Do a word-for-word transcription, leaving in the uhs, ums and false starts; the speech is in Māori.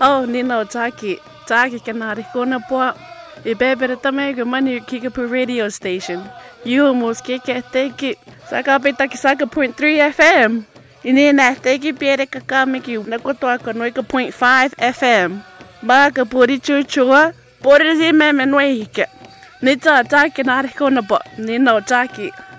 Oh, Nino Taki. Taki kanari kona po. I bebere tamego mani Kickapoo radio station. You almost kick it, take it. Saka petaki saka point three F M. Ini na take it piere kakamiki. Nakotoa konoika point five F M. Baka puri chuchua. Puri zi meme nwehike. Nita Taki nari kona po. Nino Taki.